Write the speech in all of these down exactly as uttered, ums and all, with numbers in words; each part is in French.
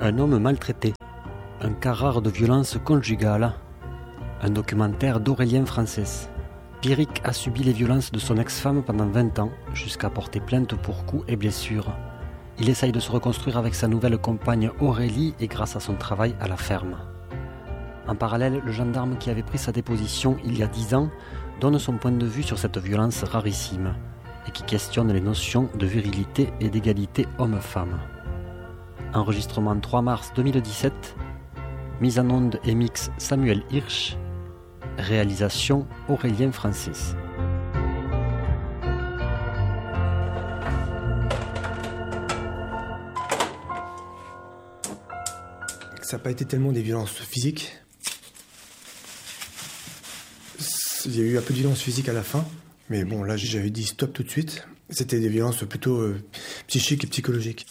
Un homme maltraité, un cas rare de violence conjugale, un documentaire d'Aurélien Frances. Pierrick a subi les violences de son ex-femme pendant vingt ans, jusqu'à porter plainte pour coups et blessures. Il essaye de se reconstruire avec sa nouvelle compagne Aurélie et grâce à son travail à la ferme. En parallèle, le gendarme qui avait pris sa déposition il y a dix ans donne son point de vue sur cette violence rarissime et qui questionne les notions de virilité et d'égalité homme-femme. Enregistrement trois mars deux mille dix-sept, mise en onde et mix Samuel Hirsch, réalisation Aurélien Frances. Ça n'a pas été tellement des violences physiques. Il y a eu un peu de violence physique à la fin, mais bon, là j'avais dit stop tout de suite. C'était des violences plutôt euh, psychiques et psychologiques.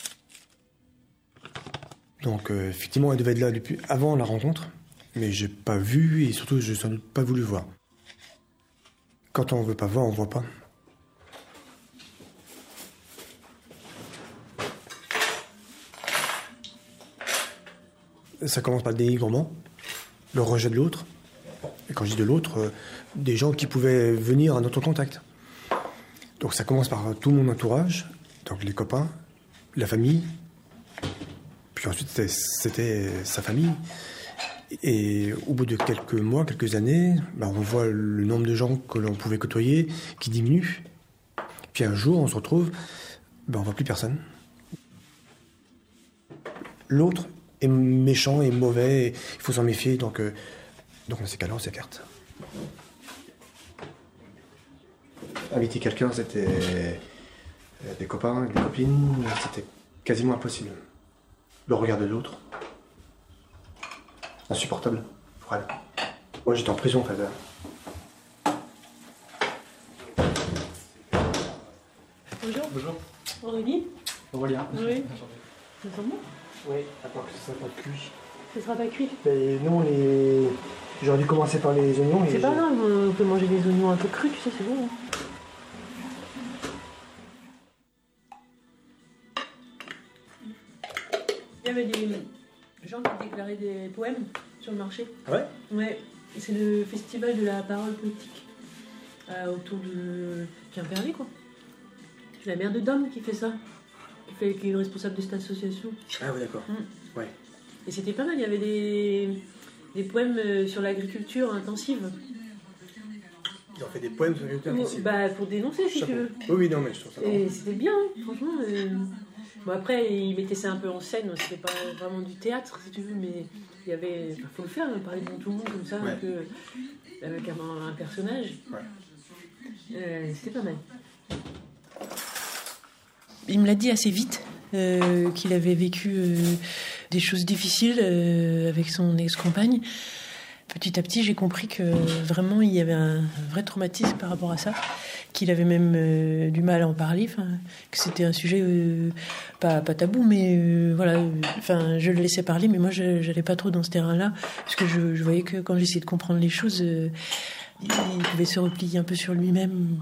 Donc euh, effectivement, elle devait être là depuis avant la rencontre, mais j'ai pas vu et surtout j'ai sans doute pas voulu voir. Quand on veut pas voir, on voit pas. Ça commence par le dénigrement, le rejet de l'autre. Et quand je dis de l'autre, euh, des gens qui pouvaient venir à notre contact. Donc ça commence par tout mon entourage, donc les copains, la famille. Puis ensuite, c'était, c'était sa famille. Et au bout de quelques mois, quelques années, bah, on voit le nombre de gens que l'on pouvait côtoyer qui diminue. Puis un jour, on se retrouve, bah, on ne voit plus personne. L'autre est méchant et mauvais, et il faut s'en méfier, donc, euh, donc dans ces cas-là, on s'écarte. Inviter quelqu'un, c'était des copains, des copines, c'était quasiment impossible. Le regard de l'autre, insupportable pour elle. Moi, j'étais en prison, en fait. Bonjour. Bonjour. Aurélie. Aurélien. Oui. Ça sent bon? Oui, attends que ça soit pas cuit. Ce sera pas cuit. Et nous, les... j'aurais dû commencer par les oignons. C'est et pas j'ai... grave, on peut manger des oignons un peu crus, tu sais, c'est bon. Hein. Il y avait des gens qui déclaraient des poèmes sur le marché. Ah ouais? Ouais, c'est le festival de la parole politique euh, autour de Quimperlé, quoi. C'est la mère de Dom qui fait ça, qui, fait, qui est le responsable de cette association. Ah oui, d'accord. Mm. Ouais. Et c'était pas mal, il y avait des, des poèmes sur l'agriculture intensive. Ils ont fait des poèmes sur l'agriculture intensive. Bah, pour dénoncer, si Chapeau. tu veux. Oui, oui, non, mais je trouve ça Et c'était bien, hein, franchement. euh. Bon, après, ils mettaient ça un peu en scène, c'était pas vraiment du théâtre, si tu veux, mais il y avait. Il faut le faire, hein, parler devant tout le monde comme ça, Ouais. un peu, avec un, un personnage. Ouais. Euh, c'était pas mal. Il me l'a dit assez vite, euh, qu'il avait vécu euh, des choses difficiles euh, avec son ex-compagne. Petit à petit, j'ai compris que vraiment, il y avait un vrai traumatisme par rapport à ça, qu'il avait même euh, du mal à en parler, que c'était un sujet euh, pas, pas tabou, mais euh, voilà, enfin, je le laissais parler, mais moi, je n'allais pas trop dans ce terrain-là, parce que je, je voyais que quand j'essayais de comprendre les choses, euh, il pouvait se replier un peu sur lui-même.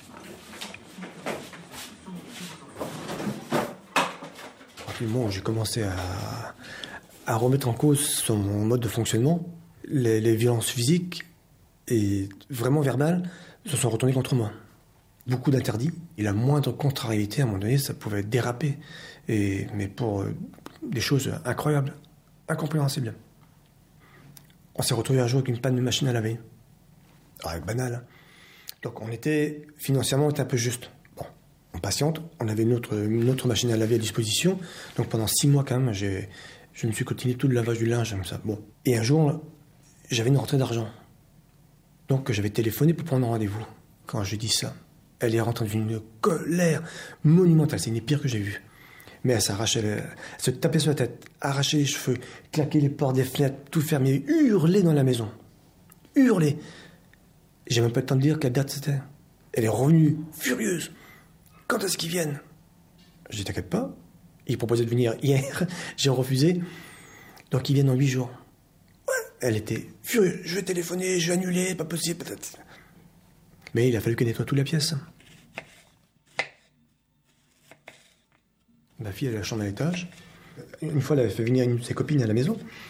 Du moment où j'ai commencé à, à remettre en cause son mode de fonctionnement, les, les violences physiques et vraiment verbales se sont retournées contre moi. Beaucoup d'interdits et la moindre contrariété, à un moment donné, ça pouvait déraper. Et, mais pour euh, des choses incroyables, incompréhensibles. On s'est retrouvé un jour avec une panne de machine à laver. Alors, banal. Donc on était, financièrement, on était un peu juste. Bon, on patiente, on avait une autre, une autre machine à laver à disposition. Donc pendant six mois quand même, j'ai, je me suis continué tout le lavage du linge comme ça. Bon. Et un jour, j'avais une rentrée d'argent. Donc j'avais téléphoné pour prendre un rendez-vous. Quand je lui dis ça, elle est rentrée d'une colère monumentale. C'est une des pires que j'ai vues. Mais elle s'arrachait, elle se tapait sur la tête, arrachait les cheveux, claquait les portes des fenêtres, tout fermé, hurlait dans la maison. Hurlait. J'ai même pas le temps de dire quelle date c'était. Elle est revenue, furieuse. Quand est-ce qu'ils viennent? Je dis, t'inquiète pas. Ils proposaient de venir hier. J'ai refusé. Donc ils viennent dans huit jours. Ouais. Elle était furieuse. Je vais téléphoner, je vais annuler, pas possible, peut-être. Mais il a fallu qu'elle nettoie toute la pièce. Ma fille, elle a la chambre à l'étage. Une fois, elle avait fait venir une de ses copines à la maison.